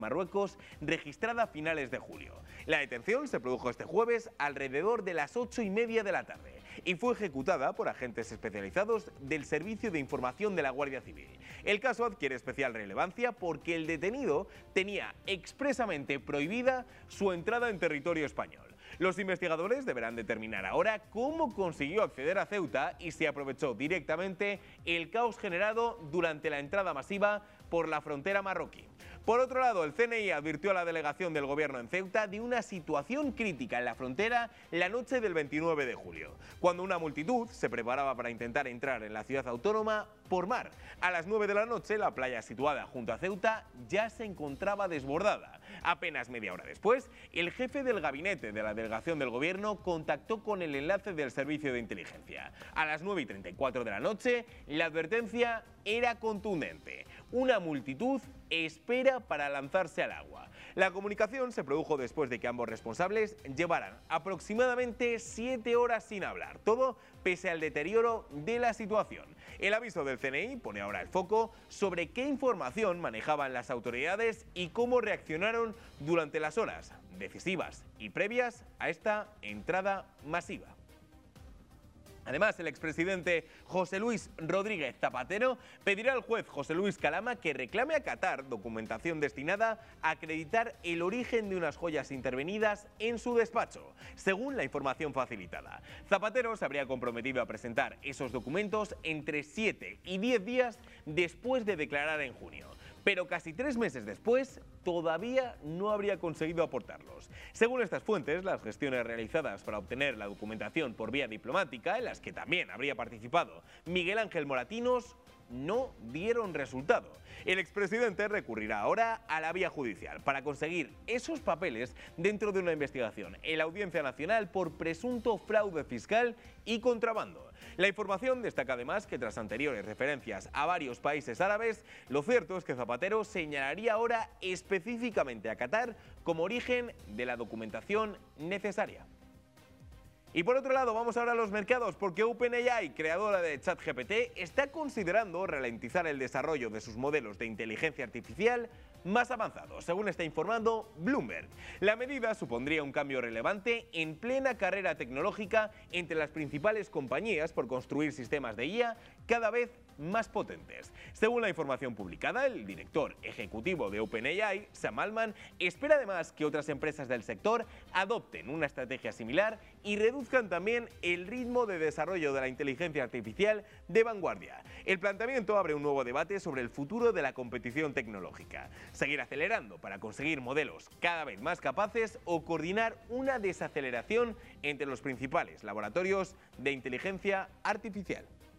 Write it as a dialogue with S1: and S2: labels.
S1: Marruecos, registrada a finales de julio. La detención se produjo este jueves alrededor de las 8:30 de la tarde y fue ejecutada por agentes especializados del Servicio de Información de la Guardia Civil. El caso adquiere especial relevancia porque el detenido tenía expresamente prohibida su entrada en territorio español. Los investigadores deberán determinar ahora cómo consiguió acceder a Ceuta y si aprovechó directamente el caos generado durante la entrada masiva por la frontera marroquí. Por otro lado, el CNI advirtió a la delegación del gobierno en Ceuta de una situación crítica en la frontera la noche del 29 de julio, cuando una multitud se preparaba para intentar entrar en la ciudad autónoma por mar. A las 9 de la noche, la playa situada junto a Ceuta ya se encontraba desbordada. Apenas media hora después, el jefe del gabinete de la delegación del gobierno contactó con el enlace del servicio de inteligencia. A las 9:34 de la noche, la advertencia era contundente. Una multitud espera para lanzarse al agua. La comunicación se produjo después de que ambos responsables llevaran aproximadamente 7 horas sin hablar, todo pese al deterioro de la situación. El aviso del CNI pone ahora el foco sobre qué información manejaban las autoridades y cómo reaccionaron durante las horas decisivas y previas a esta entrada masiva. Además, el expresidente José Luis Rodríguez Zapatero pedirá al juez José Luis Calama que reclame a Qatar documentación destinada a acreditar el origen de unas joyas intervenidas en su despacho, según la información facilitada. Zapatero se habría comprometido a presentar esos documentos entre 7 y 10 días después de declarar en junio. Pero casi 3 meses después, todavía no habría conseguido aportarlos. Según estas fuentes, las gestiones realizadas para obtener la documentación por vía diplomática, en las que también habría participado Miguel Ángel Moratinos, no dieron resultado. El expresidente recurrirá ahora a la vía judicial para conseguir esos papeles dentro de una investigación en la Audiencia Nacional por presunto fraude fiscal y contrabando. La información destaca además que tras anteriores referencias a varios países árabes, lo cierto es que Zapatero señalaría ahora específicamente a Qatar como origen de la documentación necesaria. Y por otro lado, vamos ahora a los mercados porque OpenAI, creadora de ChatGPT, está considerando ralentizar el desarrollo de sus modelos de inteligencia artificial más avanzados, según está informando Bloomberg. La medida supondría un cambio relevante en plena carrera tecnológica entre las principales compañías por construir sistemas de IA cada vez más potentes. Según la información publicada, el director ejecutivo de OpenAI, Sam Altman, espera además que otras empresas del sector adopten una estrategia similar y reduzcan también el ritmo de desarrollo de la inteligencia artificial de vanguardia. El planteamiento abre un nuevo debate sobre el futuro de la competición tecnológica. Seguir acelerando para conseguir modelos cada vez más capaces o coordinar una desaceleración entre los principales laboratorios de inteligencia artificial.